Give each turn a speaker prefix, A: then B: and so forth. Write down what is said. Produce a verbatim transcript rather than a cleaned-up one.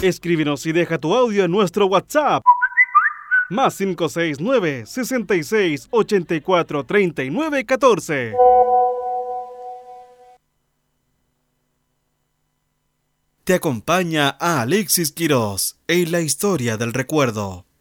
A: Escríbenos y deja tu audio en nuestro WhatsApp. Más cinco seis nueve, sesenta y seis, ochenta y cuatro, treinta y nueve, catorce. Te acompaña a Alexis Quirós en la historia del recuerdo.